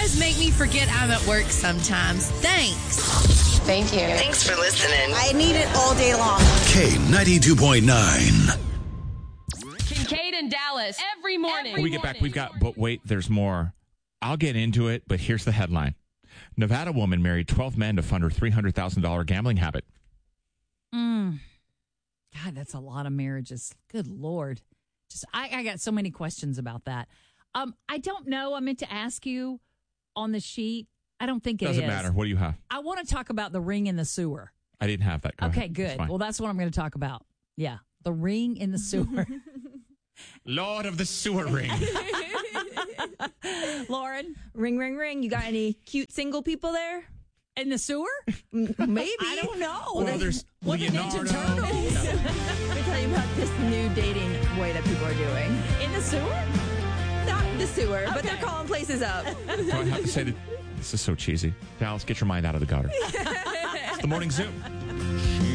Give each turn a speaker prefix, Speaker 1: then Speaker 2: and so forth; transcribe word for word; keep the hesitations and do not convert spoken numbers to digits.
Speaker 1: guys make me forget I'm at work sometimes. Thanks.
Speaker 2: Thank you.
Speaker 3: Thanks for listening.
Speaker 4: I need it all day long.
Speaker 5: K ninety-two point nine.
Speaker 6: Kincaid in Dallas every morning.
Speaker 7: When we get back, we've got, but wait, there's more. I'll get into it, but here's the headline. Nevada woman married twelve men to fund her three hundred thousand dollars gambling habit.
Speaker 8: Mm. God, that's a lot of marriages. Good Lord. Just I, I got so many questions about that. Um, I don't know. I meant to ask you on the sheet. I don't think it
Speaker 7: Doesn't
Speaker 8: is.
Speaker 7: matter. What do you have?
Speaker 8: I want to talk about the ring in the sewer.
Speaker 7: I didn't have that. Go
Speaker 8: okay,
Speaker 7: ahead.
Speaker 8: good. Well, that's what I'm going to talk about. Yeah, the ring in the sewer.
Speaker 7: Lord of the sewer ring.
Speaker 8: Lauren?
Speaker 4: Ring, ring, ring. You got any cute single people there?
Speaker 8: In the sewer?
Speaker 4: Maybe.
Speaker 8: I don't know.
Speaker 7: Well, there's
Speaker 8: what the Ninja
Speaker 7: Leonardo.
Speaker 8: Turtles?
Speaker 4: Let me tell you about this new dating way that people are doing.
Speaker 8: In the sewer?
Speaker 4: Not the sewer, but
Speaker 8: Okay.
Speaker 4: they're calling places up.
Speaker 7: Do I have to say that this is so cheesy? Dallas, get your mind out of the gutter. It's the Morning Zoo.